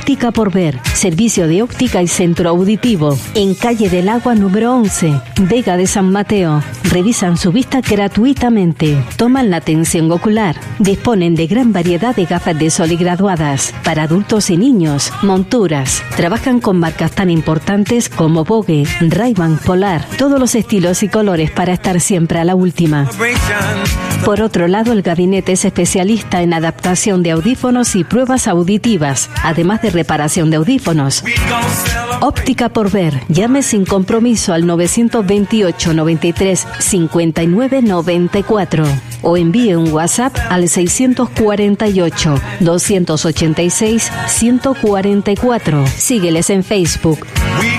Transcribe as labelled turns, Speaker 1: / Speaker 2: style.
Speaker 1: Óptica por Ver, servicio de óptica y centro auditivo, en Calle del Agua número 11, Vega de San Mateo. Revisan su vista gratuitamente, toman la tensión ocular, disponen de gran variedad de gafas de sol y graduadas, para adultos y niños, monturas. Trabajan con marcas tan importantes como Vogue, Ray-Ban, Polar, todos los estilos y colores para estar siempre a la última. Por otro lado, el gabinete es especialista en adaptación de audífonos y pruebas auditivas, además de reparación de audífonos. Óptica por Ver. Llame sin compromiso al 928 93 59 94 o envíe un WhatsApp al 648 286 144. Sígueles en Facebook.